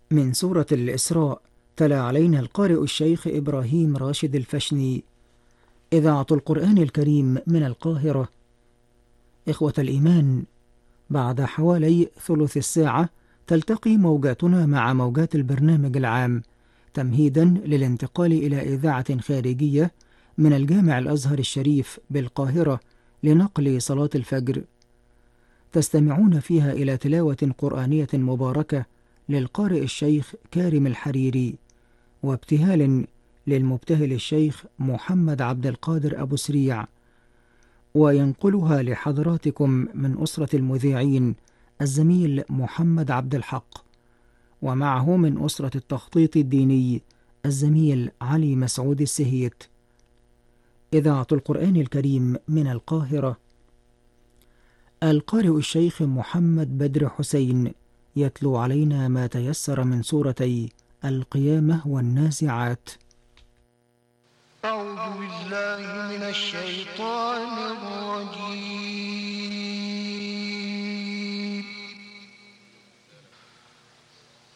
من سورة الإسراء. تلا علينا القارئ الشيخ إبراهيم راشد الفشني. إذاعة القرآن الكريم من القاهرة. إخوة الإيمان، بعد حوالي ثلث الساعة تلتقي موجاتنا مع موجات البرنامج العام، تمهيدا للانتقال إلى إذاعة خارجية من الجامع الأزهر الشريف بالقاهرة لنقل صلاة الفجر. تستمعون فيها إلى تلاوة قرآنية مباركة للقارئ الشيخ كارم الحريري، وابتهال للمبتهل الشيخ محمد عبد القادر أبو سريع. وينقلها لحضراتكم من أسرة المذيعين الزميل محمد عبد الحق، ومعه من أسرة التخطيط الديني الزميل علي مسعود السهيت. إذاعة القرآن الكريم من القاهرة. القارئ الشيخ محمد بدر حسين يتلو علينا ما تيسر من سورتي القيامة والنازعات. أعوذ بالله من الشيطان الرجيم.